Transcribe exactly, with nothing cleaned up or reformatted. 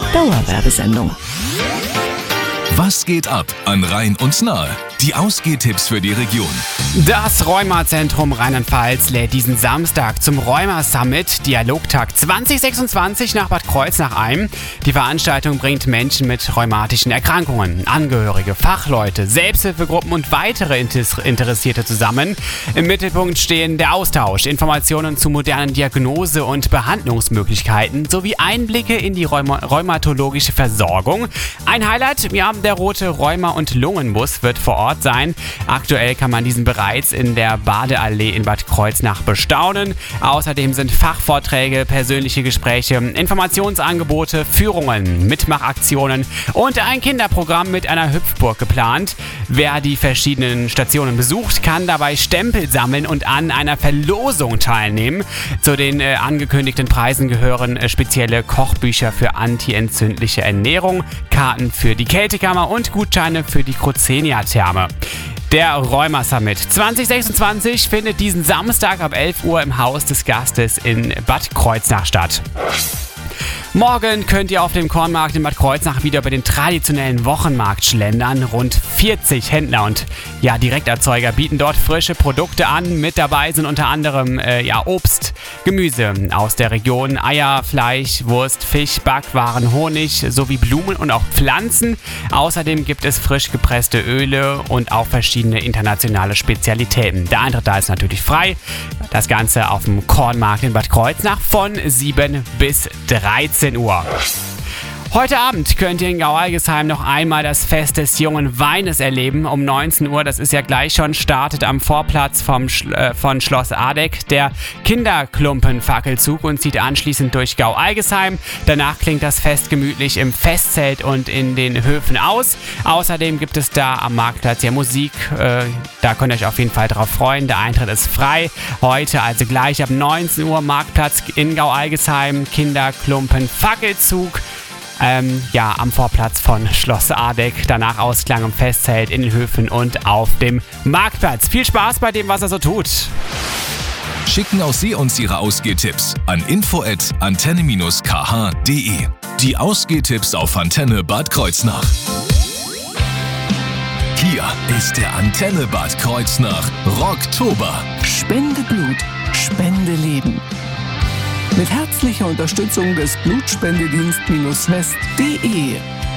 Dauerwerbesendung. Was geht ab an Rhein und Nahe? Die Ausgehtipps für die Region. Das Rheumazentrum Rheinland-Pfalz lädt diesen Samstag zum Rheuma-Summit Dialogtag zwanzig sechsundzwanzig nach Bad Kreuznach ein. Die Veranstaltung bringt Menschen mit rheumatischen Erkrankungen, Angehörige, Fachleute, Selbsthilfegruppen und weitere Interessierte zusammen. Im Mittelpunkt stehen der Austausch, Informationen zu modernen Diagnose- und Behandlungsmöglichkeiten sowie Einblicke in die Rheuma- rheumatologische Versorgung. Ein Highlight, ja, der rote Rheuma- und Lungenbus wird vor Ort sein. Aktuell kann man diesen bereits in der Badeallee in Bad Kreuznach bestaunen. Außerdem sind Fachvorträge, persönliche Gespräche, Informationsangebote, Führungen, Mitmachaktionen und ein Kinderprogramm mit einer Hüpfburg geplant. Wer die verschiedenen Stationen besucht, kann dabei Stempel sammeln und an einer Verlosung teilnehmen. Zu den äh, angekündigten Preisen gehören äh, spezielle Kochbücher für antientzündliche Ernährung, Karten für die Kältekammer und Gutscheine für die Crozenia-Therme. Der Rheuma-Summit zwanzig sechsundzwanzig findet diesen Samstag ab elf Uhr im Haus des Gastes in Bad Kreuznach statt. Morgen könnt ihr auf dem Kornmarkt in Bad Kreuznach wieder über den traditionellen Wochenmarkt schlendern. Rund vierzig Händler und ja, Direkterzeuger bieten dort frische Produkte an. Mit dabei sind unter anderem äh, ja, Obst, Gemüse aus der Region, Eier, Fleisch, Wurst, Fisch, Backwaren, Honig sowie Blumen und auch Pflanzen. Außerdem gibt es frisch gepresste Öle und auch verschiedene internationale Spezialitäten. Der Eintritt da ist natürlich frei. Das Ganze auf dem Kornmarkt in Bad Kreuznach von sieben bis dreizehn Uhr. Heute Abend könnt ihr in Gau-Algesheim noch einmal das Fest des jungen Weines erleben. Um neunzehn Uhr, das ist ja gleich schon, startet am Vorplatz vom Sch- äh, von Schloss Adeck der Kinderklumpen-Fackelzug und zieht anschließend durch Gau-Algesheim. Danach klingt das Fest gemütlich im Festzelt und in den Höfen aus. Außerdem gibt es da am Marktplatz ja Musik. Äh, da könnt ihr euch auf jeden Fall drauf freuen. Der Eintritt ist frei. Heute also gleich ab neunzehn Uhr Marktplatz in Gau-Algesheim, Kinderklumpen-Fackelzug. Ähm, ja, am Vorplatz von Schloss Adeck, danach Ausklang im Festzelt, in den Höfen und auf dem Marktplatz. Viel Spaß bei dem, was er so tut. Schicken auch Sie uns Ihre Ausgehtipps an info at antenne Bindestrich k h punkt d e. Die Ausgehtipps auf Antenne Bad Kreuznach. Hier ist der Antenne Bad Kreuznach Rocktober. Spende Blut, Spende Leben. Mit herzlicher Unterstützung des Blutspendedienst-west punkt de.